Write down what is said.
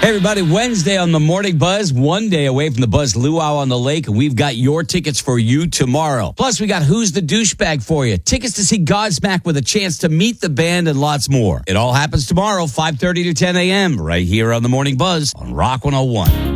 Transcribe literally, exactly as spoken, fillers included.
Hey, everybody, Wednesday on the Morning Buzz, one day away from the Buzz Luau on the Lake, and we've got your tickets for you tomorrow. Plus, we got Who's the Douchebag for you, tickets to see Godsmack with a chance to meet the band and lots more. It all happens tomorrow, five thirty to ten a.m., right here on the Morning Buzz on Rock one oh one.